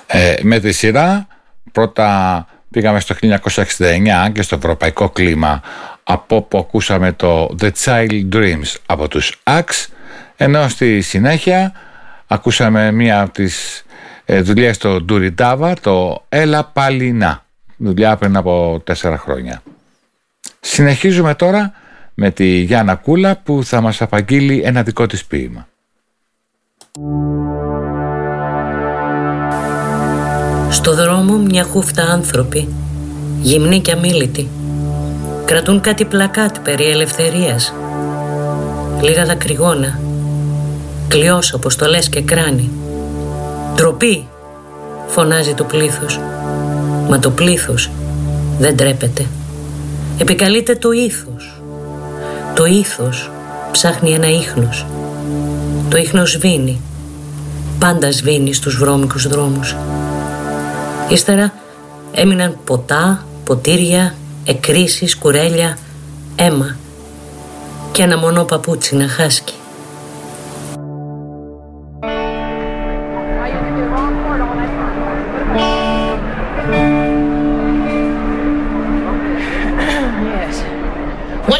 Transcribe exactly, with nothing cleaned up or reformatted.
Ε, με τη σειρά, πρώτα πήγαμε στο χίλια εννιακόσια εξήντα εννιά και στο ευρωπαϊκό κλίμα, από όπου ακούσαμε το The Child Dreams από τους Axe, ενώ στη συνέχεια ακούσαμε μία από τις ε, δουλειές του Ντούρι Ντάβα, το Έλα πάλι να, δουλειά πριν από τέσσερα χρόνια. Συνεχίζουμε τώρα με τη Γιάννα Κούλα που θα μας απαγγείλει ένα δικό της ποίημα. Στο δρόμο μια χούφτα άνθρωποι, γυμνοί και αμίλητοι, κρατούν κάτι πλακάτ περί ελευθερίας. Λίγα δακρυγόνα, κλειός αποστολές και κράνη. «Ντροπή», φωνάζει το πλήθος, μα το πλήθος δεν τρέπεται. Επικαλείται το ήθος. Το ήθος ψάχνει ένα ίχνος. Το ίχνος σβήνει, πάντα σβήνει στους βρώμικους δρόμους. Ύστερα έμειναν ποτά, ποτήρια, εκκρίσεις, κουρέλια, αίμα και ένα μονό παπούτσι να χάσκει.